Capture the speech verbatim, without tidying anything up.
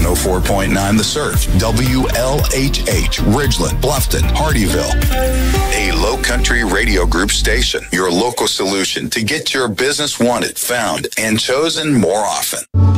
oh four point nine The Surf, W L H H, Ridgeland, Bluffton, Hardyville. A Low Country Radio Group station, your local solution to get your business wanted, found, and chosen more often.